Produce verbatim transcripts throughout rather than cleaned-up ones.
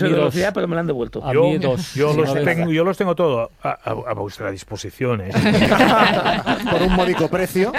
de velocidad, pero me lo han devuelto. A yo, mí dos. Yo, Sí, los no tengo, yo los tengo todos a, a, a vuestra disposición. ¿eh? Por un módico precio.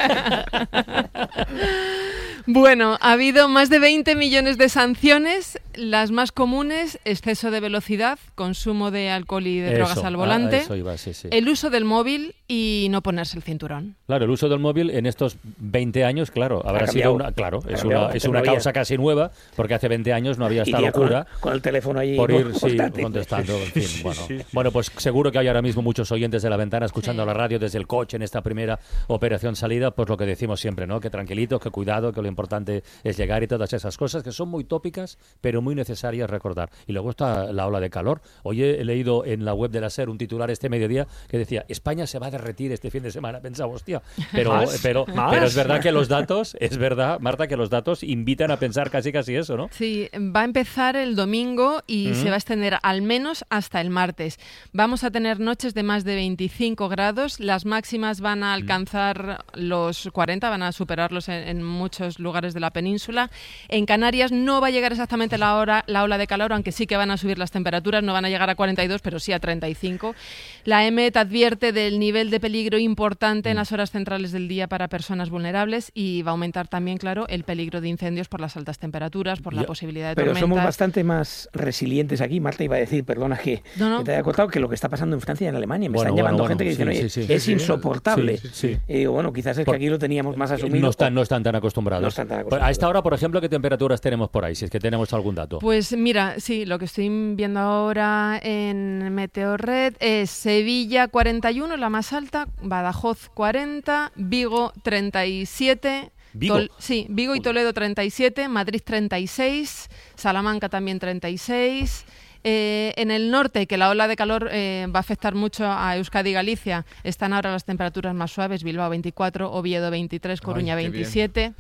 Bueno, ha habido más de veinte millones de sanciones, las más comunes: exceso de velocidad, consumo de alcohol y de Eso, drogas al volante, a eso iba, sí, sí. el uso del móvil y no ponerse el cinturón. Claro, el uso del móvil en estos veinte años, claro, habrá sido una, claro, es una, es una causa casi nueva, porque hace veinte años no había esta locura. Con, con el teléfono ahí por ir sí, constante. contestando, en fin, Sí, bueno. sí, sí. Bueno, pues seguro que hay ahora mismo muchos oyentes de La Ventana escuchando sí. la radio desde el coche en esta primera operación salida, pues lo que decimos siempre, ¿no? Que tranquilitos, que cuidado, que lo importante es llegar y todas esas cosas que son muy tópicas, pero muy necesarias recordar. Y luego está la ola de calor. Hoy he leído en la web de la SER un titular este mediodía que decía: España se va a derretir este fin de semana. Pensaba, hostia, pero, ¿Más? pero, ¿Más? pero es verdad que los datos, es verdad, Marta, que los datos invitan a pensar casi casi eso, ¿no? Sí, va a empezar el domingo y uh-huh. se va a extender al menos hasta el martes. Vamos a tener noches de más de veinticinco grados, las máximas van a alcanzar uh-huh. los cuarenta, van a superarlos en, en muchos lugares de la península. En Canarias no va a llegar exactamente la, hora, la ola de calor, aunque sí que van a subir las temperaturas, no van a llegar a cuarenta y dos, pero sí a treinta y cinco. La E M E T advierte del nivel de peligro importante en las horas centrales del día para personas vulnerables y va a aumentar también, claro, el peligro de incendios por las altas temperaturas, por la Ya. posibilidad de Pero tormentas. somos bastante más resilientes aquí. Marta iba a decir, perdona que, no, no. que te haya cortado, que lo que está pasando en Francia y en Alemania. Me bueno, están bueno, llamando bueno, gente que dice, sí, oye, sí, sí, es sí, insoportable. Sí, sí, sí. Y digo, bueno, quizás es por, que aquí lo teníamos más asumido. No están, no están tan acostumbrados. No están tan acostumbrados. A esta hora, por ejemplo, ¿qué temperaturas tenemos por ahí? Si es que tenemos algún dato. Pues mira, sí, lo que estoy viendo ahora en Meteorred es Sevilla cuarenta y uno, la más alta, Badajoz cuarenta, Vigo treinta y siete... ¿Vigo? Tol- sí, Vigo y Toledo treinta y siete, Madrid treinta y seis, Salamanca también treinta y seis... Eh, en el norte, que la ola de calor eh, va a afectar mucho a Euskadi y Galicia, están ahora las temperaturas más suaves: Bilbao veinticuatro, Oviedo veintitrés, Coruña Ay, veintisiete,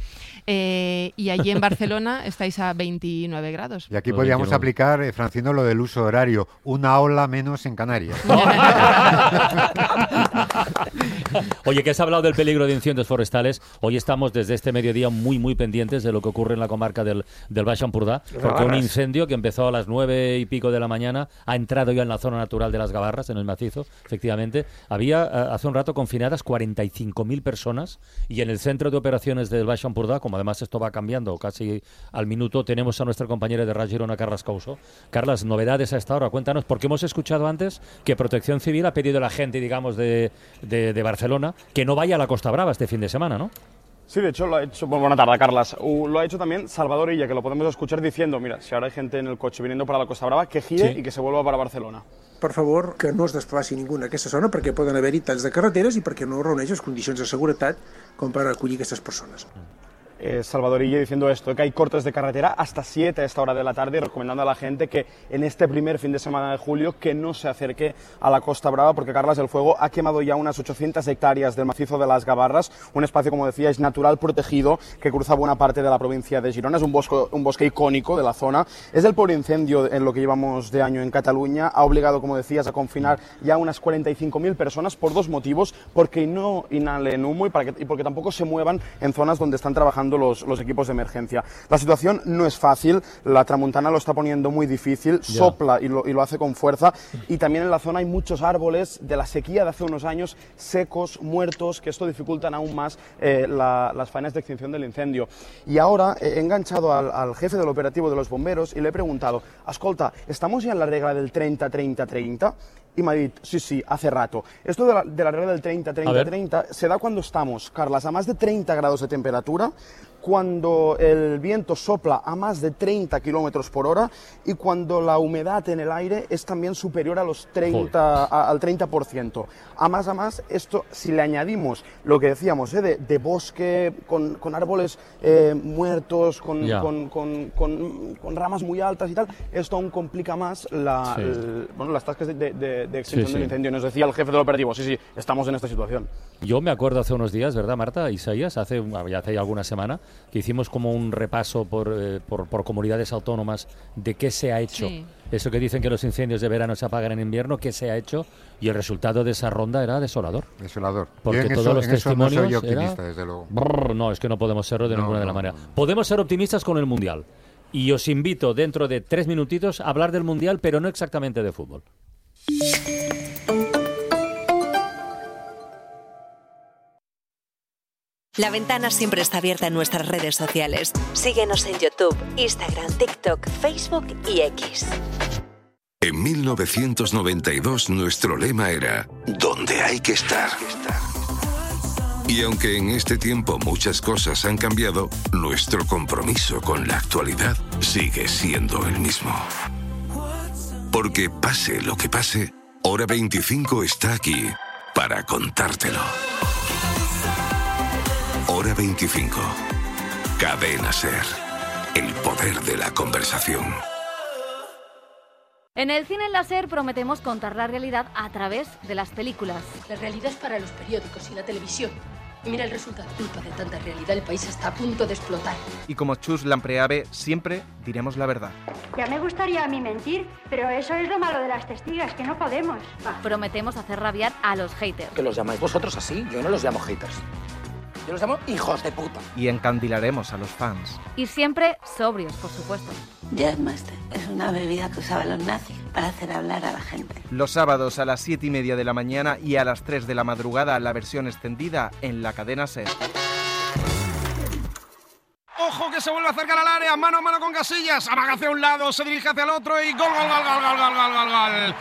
eh, y allí en Barcelona estáis a veintinueve grados. Y aquí podríamos veintinueve. aplicar, eh, Francino, lo del uso horario: una ola menos en Canarias. Oye, que has hablado del peligro de incendios forestales. Hoy estamos desde este mediodía muy, muy pendientes de lo que ocurre en la comarca del, del Baix Empordà, porque un incendio que empezó a las nueve y pico de la mañana ha entrado ya en la zona natural de las Gavarras, en el macizo, efectivamente. Había hace un rato confinadas cuarenta y cinco mil personas, y en el centro de operaciones del Baix Empordà, como además esto va cambiando casi al minuto, tenemos a nuestra compañera de Radio Girona, Carlas Couso. Carlas, novedades a esta hora, cuéntanos, porque hemos escuchado antes que Protección Civil ha pedido a la gente, digamos, de, de, de Barcelona que no vaya a la Costa Brava este fin de semana, ¿no? Sí, de hecho lo ha hecho, bueno, buena tarde, Carlas, uh, lo ha hecho también Salvador Illa, que lo podemos escuchar diciendo, mira, si ahora hay gente en el coche viniendo para la Costa Brava, que gire sí. y que se vuelva para Barcelona. Per favor, que no es desplaci ningú en aquesta zona, perquè poden haver-hi talls de carreteres i perquè no reuneix les condicions de seguretat com per acollir aquestes persones. Eh, Salvador Illa diciendo esto, que hay cortes de carretera hasta siete a esta hora de la tarde, y recomendando a la gente que en este primer fin de semana de julio que no se acerque a la Costa Brava, porque Carlas, el fuego ha quemado ya unas ochocientas hectáreas del macizo de las Gavarras, un espacio, como decía, es natural protegido que cruza buena parte de la provincia de Girona, es un bosque, un bosque icónico de la zona, es el peor incendio en lo que llevamos de año en Cataluña, ha obligado, como decías, a confinar ya unas cuarenta y cinco mil personas por dos motivos: porque no inhalen humo y, para que, y porque tampoco se muevan en zonas donde están trabajando Los, los equipos de emergencia. La situación no es fácil, la tramuntana lo está poniendo muy difícil, yeah. sopla y lo, y lo hace con fuerza, y también en la zona hay muchos árboles de la sequía de hace unos años, secos, muertos, que esto dificultan aún más eh, la, las faenas de extinción del incendio. Y ahora he enganchado al, al jefe del operativo de los bomberos y le he preguntado, escolta, ¿estamos ya en la regla del treinta treinta treinta? Y me ha dicho, sí, sí, hace rato. Esto de la, de la regla del treinta treinta treinta se da cuando estamos, Carlas, a más de treinta grados de temperatura, cuando el viento sopla a más de treinta kilómetros por hora y cuando la humedad en el aire es también superior a los treinta, a, al treinta por ciento. A más a más, esto, si le añadimos lo que decíamos, ¿eh? de, de bosque con, con árboles eh, muertos, con, yeah. con, con, con, con ramas muy altas y tal, esto aún complica más la, sí. el, bueno, las tascas de, de, de extinción sí, sí. del incendio. Nos decía el jefe del operativo, sí, sí, estamos en esta situación. Yo me acuerdo hace unos días, ¿verdad, Marta? Isaías, hace, ya hace alguna semana, que hicimos como un repaso por, eh, por, por comunidades autónomas de qué se ha hecho. Sí. Eso que dicen que los incendios de verano se apagan en invierno, qué se ha hecho, y el resultado de esa ronda era desolador. Desolador. Porque todos eso, los testimonios no soy optimista, era... desde luego. Brrr, no, es que no podemos serlo de no, ninguna no, de la manera. No. Podemos ser optimistas con el Mundial, Y os invito dentro de tres minutitos a hablar del Mundial, pero no exactamente de fútbol. La Ventana siempre está abierta en nuestras redes sociales. Síguenos en YouTube, Instagram, TikTok, Facebook y X. En mil novecientos noventa y dos nuestro lema era «Donde hay que estar». Y aunque en este tiempo muchas cosas han cambiado, nuestro compromiso con la actualidad sigue siendo el mismo. Porque pase lo que pase, Hora veinticinco está aquí para contártelo. Hora veinticinco. Cadena SER. El poder de la conversación. En el cine láser prometemos contar la realidad a través de las películas. La realidad es para los periódicos y la televisión. Y mira el resultado. Culpa de tanta realidad, el país está a punto de explotar. Y como Chus Lampreave, siempre diremos la verdad. Ya me gustaría a mí mentir, pero eso es lo malo de las testigas, que no podemos. Va. Prometemos hacer rabiar a los haters. ¿Que los llamáis vosotros así? Yo no los llamo haters. Yo los llamo hijos de puta. Y encandilaremos a los fans. Y siempre sobrios, por supuesto. Jazzmaster es una bebida que usaban los nazis para hacer hablar a la gente. Los sábados a las siete y media de la mañana y a las tres de la madrugada la versión extendida en la cadena SER. ¡Ojo que se vuelve a acercar al área! ¡Mano a mano con Casillas! Amaga hacia un lado, se dirige hacia el otro y ¡gol, gol, gol, gol, gol, gol, gol, gol!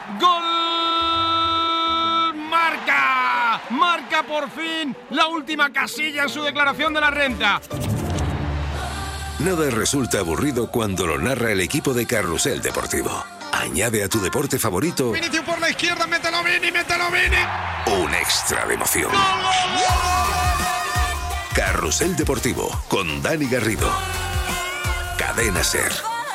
¡Gol! ¡Marca! ¡Marca por fin la última Casilla en su declaración de la renta! Nada resulta aburrido cuando lo narra el equipo de Carrusel Deportivo. Añade a tu deporte favorito... Vinicius por la izquierda, mételo Vini, mételo Vini. Un extra de emoción. ¡Gol, gol, gol! Carrusel Deportivo, con Dani Garrido. Cadena SER.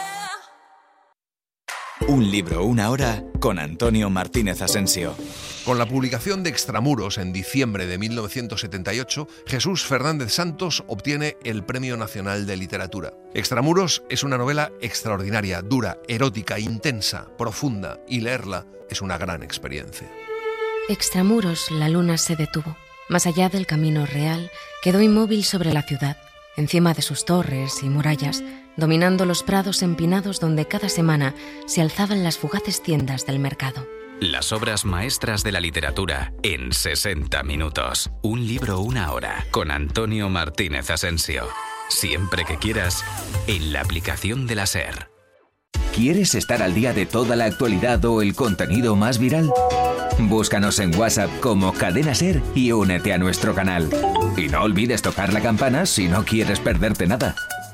Un libro, una hora, con Antonio Martínez Asensio. Con la publicación de Extramuros en diciembre de mil novecientos setenta y ocho, Jesús Fernández Santos obtiene el Premio Nacional de Literatura. Extramuros es una novela extraordinaria, dura, erótica, intensa, profunda, y leerla es una gran experiencia. Extramuros, la luna se detuvo. Más allá del camino real, quedó inmóvil sobre la ciudad, encima de sus torres y murallas, dominando los prados empinados donde cada semana se alzaban las fugaces tiendas del mercado. Las obras maestras de la literatura en sesenta minutos. Un libro, una hora, con Antonio Martínez Asensio. Siempre que quieras, en la aplicación de la SER. ¿Quieres estar al día de toda la actualidad o el contenido más viral? Búscanos en WhatsApp como Cadena SER y únete a nuestro canal. Y no olvides tocar la campana si no quieres perderte nada.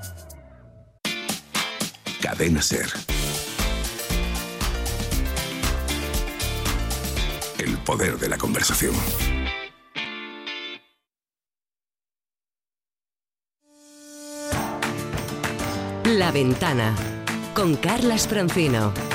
Cadena SER. El poder de la conversación. La Ventana con Carlas Francino.